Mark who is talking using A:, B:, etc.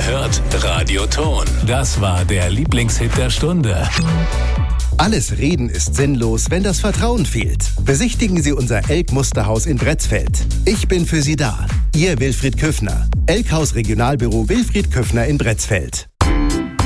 A: hört Radio Ton. Das war der Lieblingshit der Stunde.
B: Alles Reden ist sinnlos, wenn das Vertrauen fehlt. Besichtigen Sie unser Elk-Musterhaus in Bretzfeld. Ich bin für Sie da. Ihr Wilfried Küffner. Elkhaus Regionalbüro Wilfried Küffner in Bretzfeld.